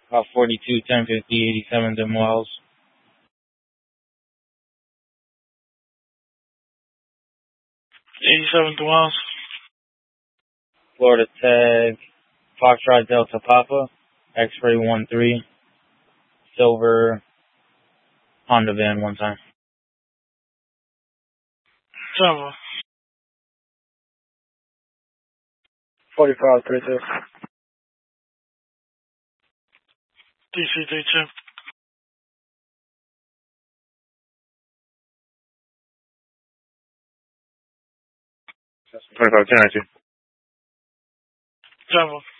About 42, 1050, 87 Dim Wells. 87 Wells. Florida tag, Foxtrot Delta Papa, X-Ray 13, silver Honda van one time. 7. 45, 32. DC 32. 25, 10, 7.